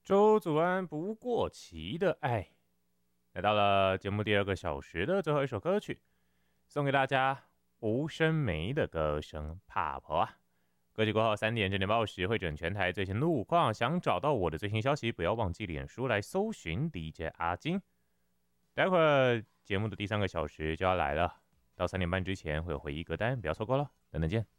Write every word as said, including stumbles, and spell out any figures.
周祖安不过期的爱，来到了节目第二个小时的最后一首歌曲，送给大家吴声梅的歌声怕婆啊。歌曲过后三点整点报时会整全台最新路况，想找到我的最新消息，不要忘记脸书来搜寻 D J 阿金。待会儿节目的第三个小时就要来了，到三点半之前会有回忆歌单，不要错过了，等等见。